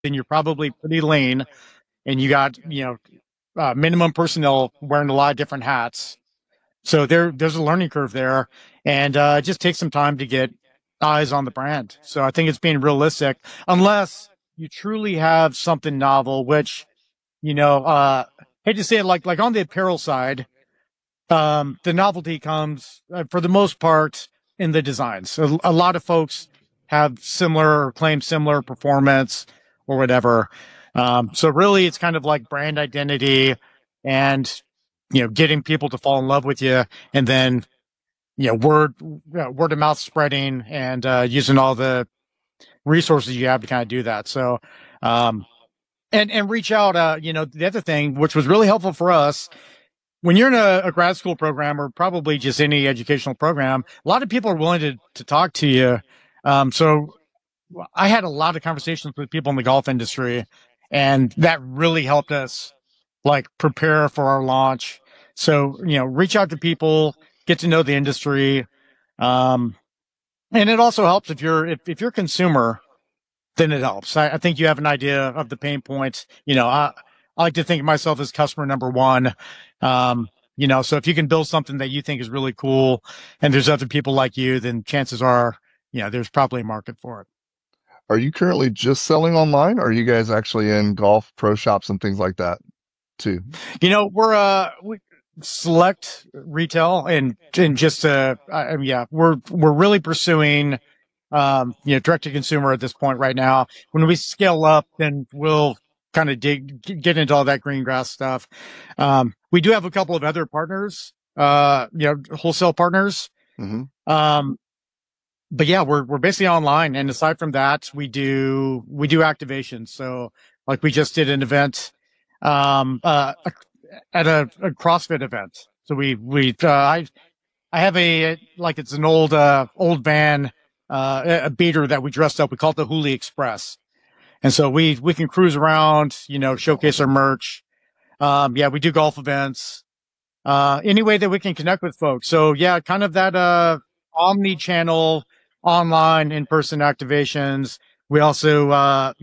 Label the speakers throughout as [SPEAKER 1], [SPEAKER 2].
[SPEAKER 1] then you're probably pretty lean and you got, minimum personnel wearing a lot of different hats. So there's a learning curve there, and it just takes some time to get eyes on the brand. So I think it's being realistic, unless you truly have something novel, which, hate to say it, like on the apparel side, the novelty comes for the most part in the designs. A lot of folks have similar or claim similar performance or whatever. So really, it's kind of like brand identity and getting people to fall in love with you, and then word of mouth spreading and using all the resources you have to kind of do that. So and reach out. The other thing, which was really helpful for us, when you're in a grad school program or probably just any educational program, a lot of people are willing to talk to you. So I had a lot of conversations with people in the golf industry, and that really helped us like prepare for our launch. So, reach out to people, get to know the industry. And it also helps if you're a consumer, then it helps. I think you have an idea of the pain points. I like to think of myself as customer number one. So if you can build something that you think is really cool and there's other people like you, then chances are, there's probably a market for it.
[SPEAKER 2] Are you currently just selling online, or are you guys actually in golf pro shops and things like that too?
[SPEAKER 1] We select retail and just, we're really pursuing, direct to consumer at this point right now. When we scale up, then we'll kind of get into all that green grass stuff. We do have a couple of other partners, wholesale partners.
[SPEAKER 2] Mm-hmm.
[SPEAKER 1] But yeah, we're basically online. And aside from that, we do activations. So like we just did an event, at a CrossFit event. So I have it's an old van, a beater that we dressed up. We call it the Hooli Express. And so we can cruise around, showcase our merch. We do golf events, any way that we can connect with folks. So yeah, kind of that, omni-channel online in-person activations. We also,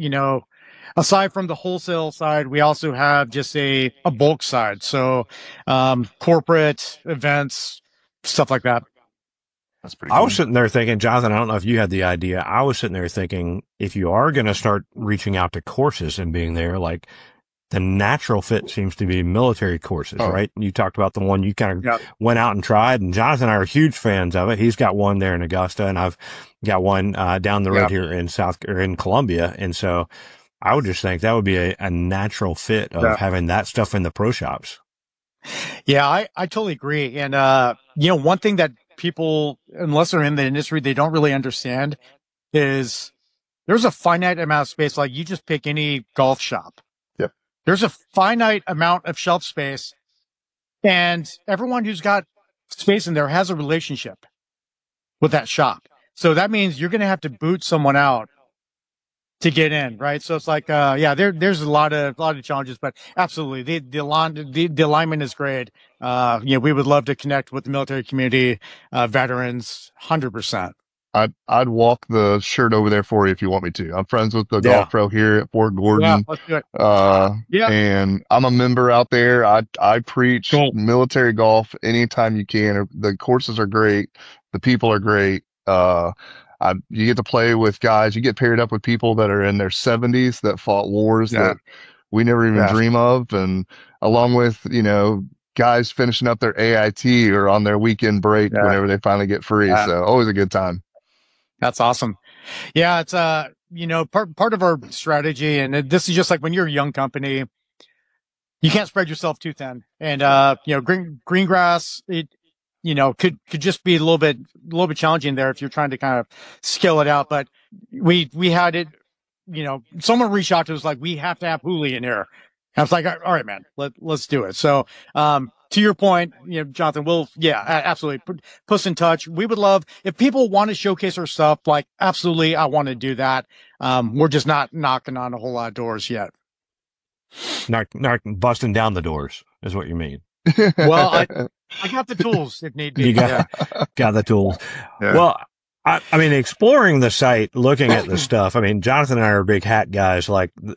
[SPEAKER 1] aside from the wholesale side, we also have just a bulk side. So, corporate events, stuff like that.
[SPEAKER 2] That's pretty
[SPEAKER 3] I
[SPEAKER 2] cool.
[SPEAKER 3] was sitting there thinking, Jonathan, I don't know if you had the idea. I was sitting there thinking, if you are going to start reaching out to courses and being there, like the natural fit seems to be military courses, right? You talked about the one you kind of went out and tried, and Jonathan and I are huge fans of it. He's got one there in Augusta, and I've got one down the road here in Columbia. And so I would just think that would be a natural fit of having that stuff in the pro shops.
[SPEAKER 1] Yeah, I totally agree. And, one thing that people, unless they're in the industry, they don't really understand is there's a finite amount of space. Like you just pick any golf shop.
[SPEAKER 2] Yep.
[SPEAKER 1] There's a finite amount of shelf space, and everyone who's got space in there has a relationship with that shop. So that means you're going to have to boot someone out to get in, right? So it's like, there's a lot of challenges, but absolutely, the alignment is great. We would love to connect with the military community, veterans, 100%.
[SPEAKER 2] I'd walk the shirt over there for you if you want me to. I'm friends with the golf pro here at Fort Gordon.
[SPEAKER 1] Yeah, let's do it.
[SPEAKER 2] And I'm a member out there. I preach military golf anytime you can. The courses are great. The people are great. You get to play with guys. You get paired up with people that are in their 70s that fought wars that we never even dream of. And along with, guys finishing up their AIT or on their weekend break whenever they finally get free. So always a good time.
[SPEAKER 1] That's awesome. Yeah. It's, part of our strategy. And this is just like when you're a young company, you can't spread yourself too thin. And, green grass, could just be a little bit challenging there if you're trying to kind of scale it out. But we had it, someone reached out to us like, we have to have Hooli in here. And I was like, all right, man, let's do it. So, to your point, Jonathan, absolutely put us in touch. We would love if people want to showcase our stuff, like, absolutely. I want to do that. We're just not knocking on a whole lot of doors yet.
[SPEAKER 3] Not busting down the doors is what you mean.
[SPEAKER 1] Well, I got the tools if need be.
[SPEAKER 3] You got the tools.
[SPEAKER 2] Yeah.
[SPEAKER 3] Well, I mean, exploring the site, looking at the stuff. I mean, Jonathan and I are big hat guys. Like